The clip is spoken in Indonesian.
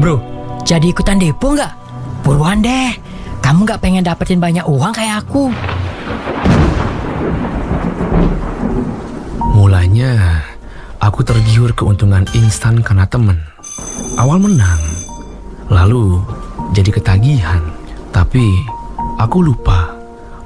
bro, jadi ikutan depo nggak? Buruan deh, kamu nggak pengen dapetin banyak uang kayak aku? Mulanya, aku tergiur keuntungan instan karena temen. Awal menang, lalu jadi ketagihan. Tapi aku lupa